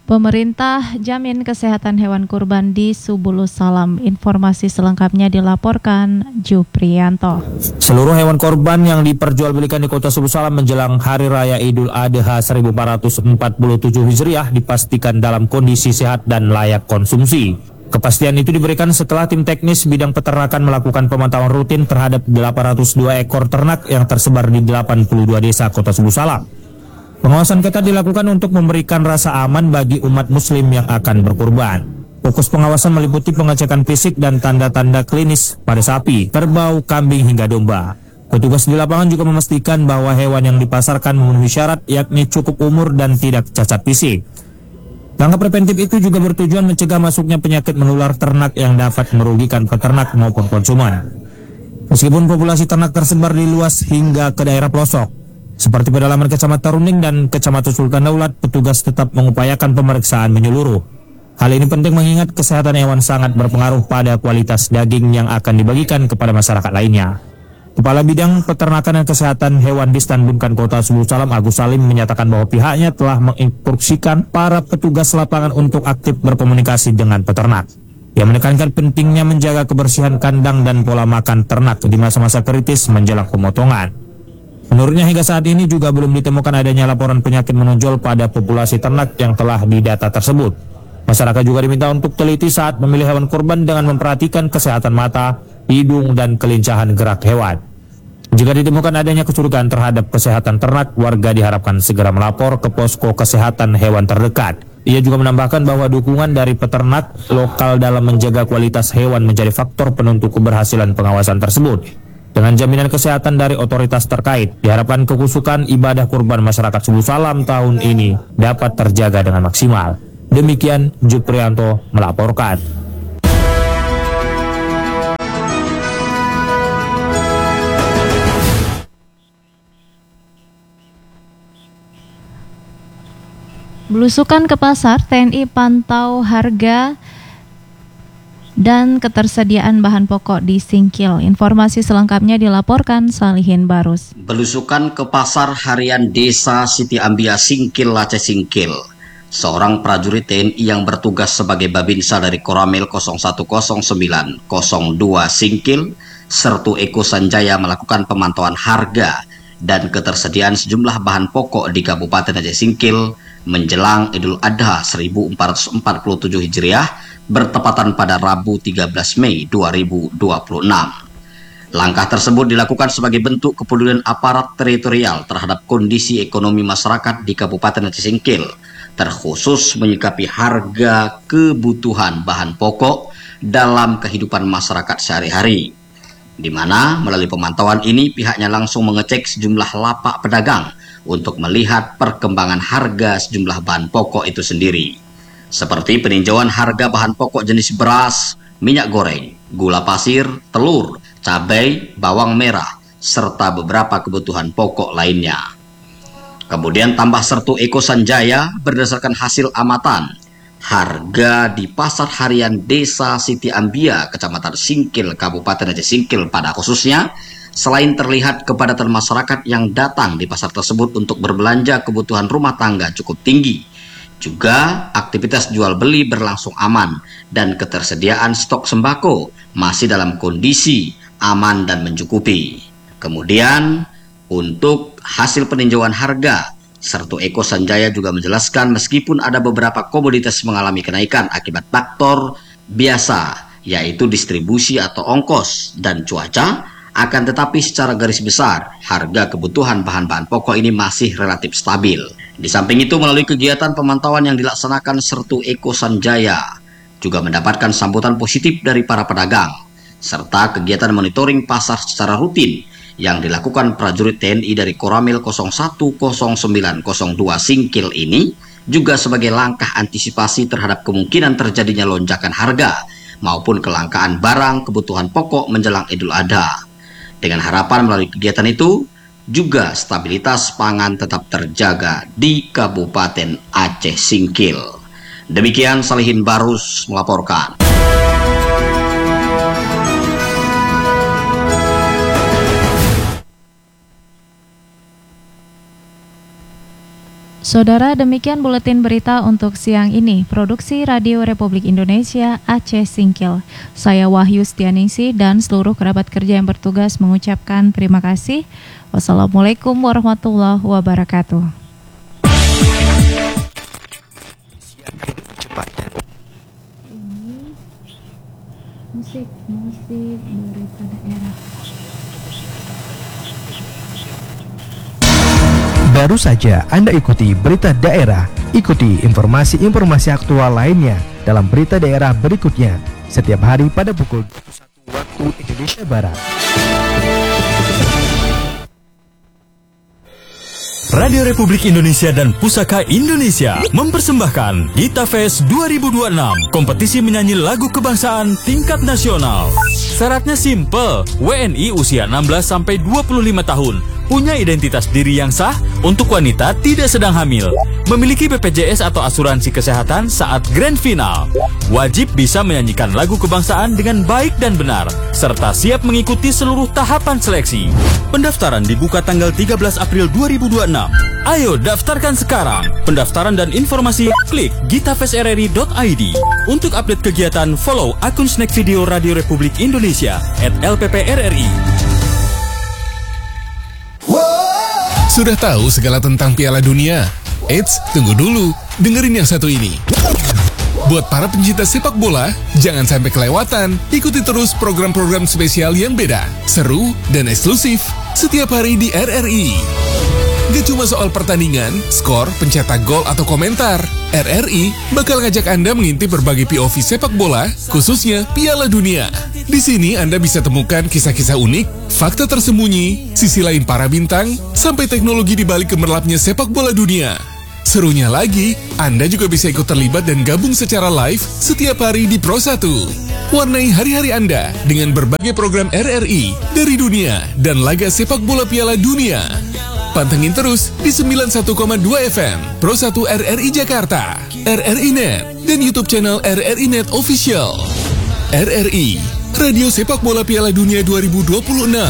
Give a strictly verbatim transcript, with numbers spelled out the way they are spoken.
Pemerintah jamin kesehatan hewan kurban di Subulus Salam. Informasi selengkapnya dilaporkan Juprianto. Seluruh hewan kurban yang diperjualbelikan di Kota Subulus Salam menjelang Hari Raya Idul Adha seribu empat ratus empat puluh tujuh Hijriah dipastikan dalam kondisi sehat dan layak konsumsi. Kepastian itu diberikan setelah tim teknis bidang peternakan melakukan pemantauan rutin terhadap delapan ratus dua ekor ternak yang tersebar di delapan puluh dua desa Kota Subulus Salam. Pengawasan ketat dilakukan untuk memberikan rasa aman bagi umat muslim yang akan berkurban. Fokus pengawasan meliputi pengecekan fisik dan tanda-tanda klinis pada sapi, kerbau, kambing hingga domba. Petugas di lapangan juga memastikan bahwa hewan yang dipasarkan memenuhi syarat yakni cukup umur dan tidak cacat fisik. Langkah preventif itu juga bertujuan mencegah masuknya penyakit menular ternak yang dapat merugikan peternak maupun konsumen. Meskipun populasi ternak tersebar di luas hingga ke daerah pelosok, seperti pedalaman Kecamatan Runing dan Kecamatan Sultan Daulat, petugas tetap mengupayakan pemeriksaan menyeluruh. Hal ini penting mengingat kesehatan hewan sangat berpengaruh pada kualitas daging yang akan dibagikan kepada masyarakat lainnya. Kepala Bidang Peternakan dan Kesehatan Hewan di Stanbunkan Kota Subulus Salam, Agus Salim, menyatakan bahwa pihaknya telah menginstruksikan para petugas lapangan untuk aktif berkomunikasi dengan peternak. Ia menekankan pentingnya menjaga kebersihan kandang dan pola makan ternak di masa-masa kritis menjelang pemotongan. Menurutnya hingga saat ini juga belum ditemukan adanya laporan penyakit menonjol pada populasi ternak yang telah didata tersebut. Masyarakat juga diminta untuk teliti saat memilih hewan kurban dengan memperhatikan kesehatan mata, hidung, dan kelincahan gerak hewan. Jika ditemukan adanya kecurigaan terhadap kesehatan ternak, warga diharapkan segera melapor ke posko kesehatan hewan terdekat. Ia juga menambahkan bahwa dukungan dari peternak lokal dalam menjaga kualitas hewan menjadi faktor penentu keberhasilan pengawasan tersebut. Dengan jaminan kesehatan dari otoritas terkait, diharapkan kekusukan ibadah kurban masyarakat Subulus Salam tahun ini dapat terjaga dengan maksimal. Demikian Juprianto melaporkan. Belusukan ke pasar, T N I pantau harga dan ketersediaan bahan pokok di Singkil. Informasi selengkapnya dilaporkan Salihin Barus. Belusukan ke pasar harian Desa Siti Ambia Singkil, Aceh Singkil. Seorang prajurit T N I yang bertugas sebagai Babinsa dari Koramil nol satu nol sembilan nol dua Singkil, Sertu Eko Sanjaya melakukan pemantauan harga dan ketersediaan sejumlah bahan pokok di Kabupaten Aceh Singkil menjelang Idul Adha seribu empat ratus empat puluh tujuh Hijriah bertepatan pada Rabu tiga belas Mei dua ribu dua puluh enam. Langkah tersebut dilakukan sebagai bentuk kepedulian aparat teritorial terhadap kondisi ekonomi masyarakat di Kabupaten Aceh Singkil, terkhusus menyikapi harga kebutuhan bahan pokok dalam kehidupan masyarakat sehari-hari. Di mana melalui pemantauan ini pihaknya langsung mengecek sejumlah lapak pedagang untuk melihat perkembangan harga sejumlah bahan pokok itu sendiri. Seperti peninjauan harga bahan pokok jenis beras, minyak goreng, gula pasir, telur, cabai, bawang merah, serta beberapa kebutuhan pokok lainnya. Kemudian tambah Sertu Eko Sanjaya berdasarkan hasil amatan, harga di pasar harian Desa Siti Ambia, Kecamatan Singkil, Kabupaten Aceh Singkil pada khususnya, selain terlihat kepadatan masyarakat yang datang di pasar tersebut untuk berbelanja kebutuhan rumah tangga cukup tinggi, juga aktivitas jual beli berlangsung aman dan ketersediaan stok sembako masih dalam kondisi aman dan mencukupi. Kemudian untuk hasil peninjauan harga, Sertu Eko Sanjaya juga menjelaskan meskipun ada beberapa komoditas mengalami kenaikan akibat faktor biasa yaitu distribusi atau ongkos dan cuaca, akan tetapi secara garis besar harga kebutuhan bahan-bahan pokok ini masih relatif stabil. Di samping itu melalui kegiatan pemantauan yang dilaksanakan Sertu Eko Sanjaya juga mendapatkan sambutan positif dari para pedagang, serta kegiatan monitoring pasar secara rutin yang dilakukan prajurit T N I dari Koramil nol satu nol sembilan nol dua Singkil ini juga sebagai langkah antisipasi terhadap kemungkinan terjadinya lonjakan harga maupun kelangkaan barang kebutuhan pokok menjelang Idul Adha. Dengan harapan melalui kegiatan itu, juga stabilitas pangan tetap terjaga di Kabupaten Aceh Singkil. Demikian Salihin Barus melaporkan. Saudara, demikian buletin berita untuk siang ini. Produksi Radio Republik Indonesia Aceh Singkil. Saya Wahyu Setianingsih dan seluruh kerabat kerja yang bertugas mengucapkan terima kasih. Wassalamualaikum warahmatullahi wabarakatuh. Ini musik musik berita daerah. Baru saja Anda ikuti berita daerah. Ikuti informasi-informasi aktual lainnya dalam berita daerah berikutnya setiap hari pada pukul dua puluh satu waktu Indonesia Barat. Radio Republik Indonesia dan Pusaka Indonesia mempersembahkan Gita Fest dua ribu dua puluh enam, kompetisi menyanyi lagu kebangsaan tingkat nasional. Syaratnya simple, W N I usia enam belas sampai dua puluh lima tahun, punya identitas diri yang sah, untuk wanita tidak sedang hamil, memiliki B P J S atau asuransi kesehatan saat grand final, wajib bisa menyanyikan lagu kebangsaan dengan baik dan benar, serta siap mengikuti seluruh tahapan seleksi. Pendaftaran dibuka tanggal tiga belas April dua ribu dua puluh enam. Ayo daftarkan sekarang. Pendaftaran dan informasi klik gitafestrri dot i d. Untuk update kegiatan, follow akun Snack Video Radio Republik Indonesia at L P P R R I. Sudah tahu segala tentang Piala Dunia? Eits, tunggu dulu, dengerin yang satu ini. Buat para pencinta sepak bola, jangan sampai kelewatan. Ikuti terus program-program spesial yang beda, seru, dan eksklusif setiap hari di R R I. Gak cuma soal pertandingan, skor, pencetak gol, atau komentar. R R I bakal ngajak Anda mengintip berbagai P O V sepak bola, khususnya Piala Dunia. Di sini Anda bisa temukan kisah-kisah unik, fakta tersembunyi, sisi lain para bintang, sampai teknologi di balik gemerlapnya sepak bola dunia. Serunya lagi, Anda juga bisa ikut terlibat dan gabung secara live setiap hari di Pro satu. Warnai hari-hari Anda dengan berbagai program R R I dari dunia dan laga sepak bola Piala Dunia. Pantengin terus di sembilan puluh satu koma dua F M Pro satu R R I Jakarta, R R I Net, dan YouTube channel R R I Net Official. R R I, Radio Sepak Bola Piala Dunia dua ribu dua puluh enam.